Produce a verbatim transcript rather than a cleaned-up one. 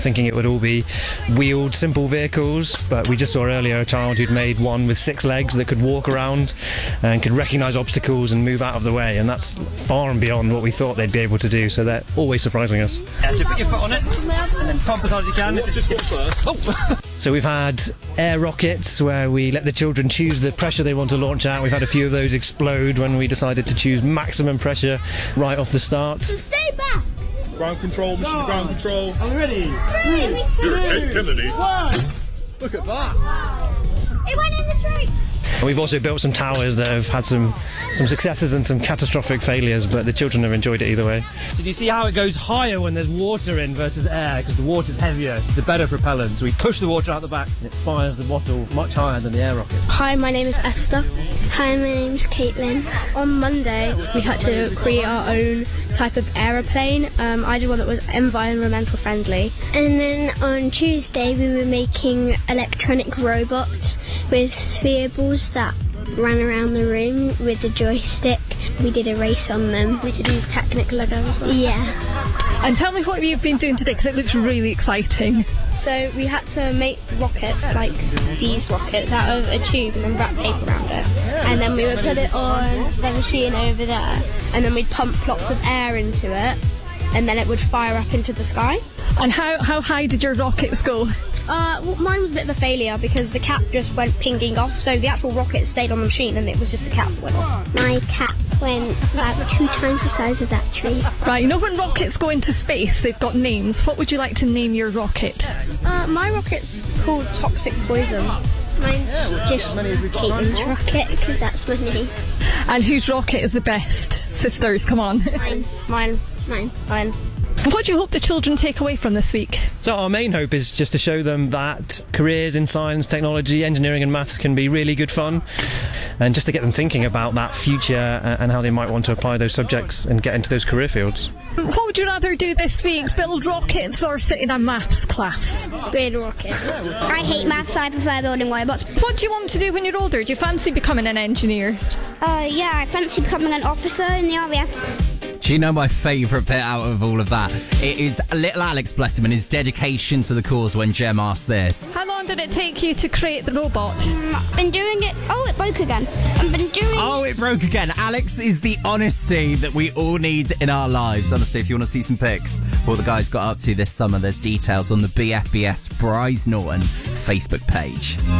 thinking it would all be wheeled, simple vehicles, but we just saw earlier a child who'd made one with six legs that could walk around and could recognise obstacles and move out of the way, and that's far and beyond what we thought they'd be able to do, so they're always surprising us. Yeah, so put your foot on it, and then pump as hard as you can. Just one first. Oh. So we've had air rockets where we let the children choose the pressure they want to launch at. We've had a few of those explode when we decided to choose maximum pressure right off the start. So stay back! Ground control, mission to ground control. Are we ready? Three, You're Kate Kennedy. One. Look at that. It went in the tree! And we've also built some towers that have had some, some successes and some catastrophic failures, but the children have enjoyed it either way. So do you see how it goes higher when there's water in versus air? Because the water's heavier, it's a better propellant. So we push the water out the back and it fires the bottle much higher than the air rocket. Hi, my name is Esther. Hi, my name's Caitlin. On Monday, we had to create our own type of aeroplane. Um, I did one that was environmental friendly. And then on Tuesday we were making electronic robots with sphere balls that ran around the room with the joystick. We did a race on them. We could use Technicolor as well. Yeah. And tell me what you've been doing today, because it looks really exciting. So we had to make rockets, like these rockets, out of a tube and then wrap paper around it. And then we would put it on the machine over there, and then we'd pump lots of air into it, and then it would fire up into the sky. And how, how high did your rockets go? Uh, well, mine was a bit of a failure because the cap just went pinging off, so the actual rocket stayed on the machine and it was just the cap that went off. My cap went about two times the size of that tree. Right, you know when rockets go into space, they've got names. What would you like to name your rocket? Uh, my rocket's called Toxic Poison. Mine's just Caitlin's rocket because that's my name. And whose rocket is the best? Sisters, come on. Mine. Mine. Mine. Mine. What do you hope the children take away from this week? So our main hope is just to show them that careers in science, technology, engineering and maths can be really good fun, and just to get them thinking about that future and how they might want to apply those subjects and get into those career fields. What would you rather do this week, build rockets or sit in a maths class? Build rockets. I hate maths, so I prefer building robots. What do you want to do when you're older? Do you fancy becoming an engineer? Uh, yeah, I fancy becoming an officer in the R A F. Do you know my favourite bit out of all of that? It is little Alex, bless him, and his dedication to the cause when Jem asked this. How long did it take you to create the robot? Um, I've been doing it... Oh, it broke again. I've been doing... Oh, it broke again. Alex is the honesty that we all need in our lives. Honestly, if you want to see some pics of what the guys got up to this summer, there's details on the B F B S Bryce Norton Facebook page.